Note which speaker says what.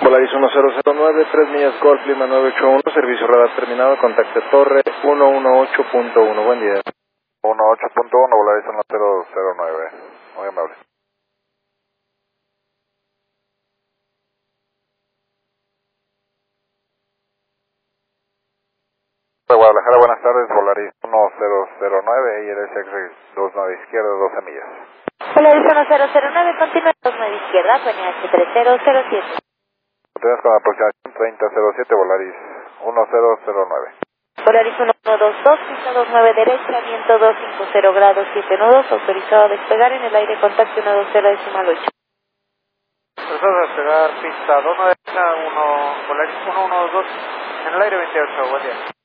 Speaker 1: Polaris 1009, 3 millas Golf, Lima 981, servicio radar terminado, contacte torre 118.1, buen día.
Speaker 2: 18.1, Polaris 1009, muy amable. Guadalajara, buenas tardes, Polaris 1009, ILS 29 izquierda, 12 millas.
Speaker 3: Polaris 1009, continúa 29 izquierda, PNH 3007.
Speaker 2: Tienes con aproximación 3007, Polaris 1009.
Speaker 3: Polaris 1122, pista 29 derecha, viento 250 grados 7 nudos, autorizado a despegar en el aire, contacto 120.8.
Speaker 4: Autorizado a despegar, pista 29 derecha, Polaris 112, en el aire 28, buen día.